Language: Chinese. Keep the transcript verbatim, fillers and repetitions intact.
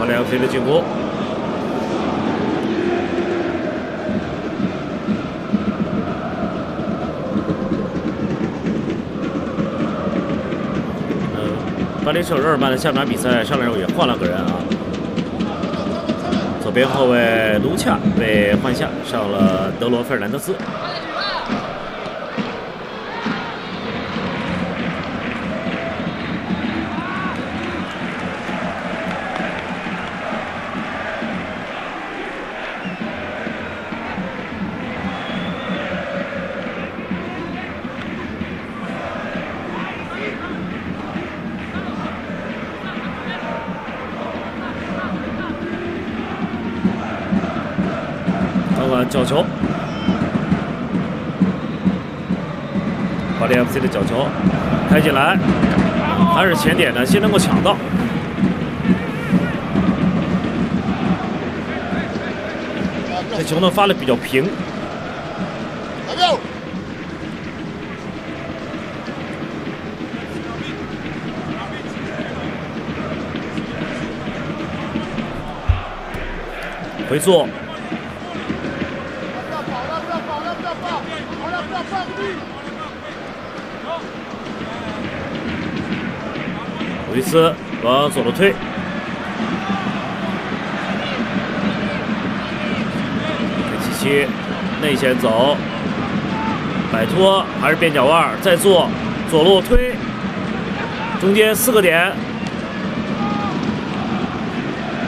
利 F C 的进攻。呃，巴黎圣日耳曼的下场比赛上来时候也换了个人啊。 左边后卫卢恰被换下，上了德罗费尔南德斯。角球，巴黎 F C 的角球开进来，还是前点呢，先能够抢到。这球呢发的比较平。回速。 路易斯往左路推，佩奇奇内线走，摆脱还是边角腕，再做左路推，中间四个点